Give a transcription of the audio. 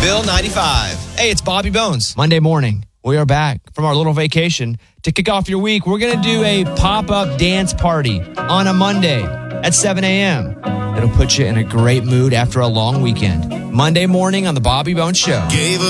Bill 95. Hey, it's Bobby Bones. Monday morning, we are back from our little vacation. To kick off your week, we're going to do a pop-up dance party on a Monday at 7 a.m. It'll put you in a great mood after a long weekend. Monday morning on the Bobby Bones Show. Gave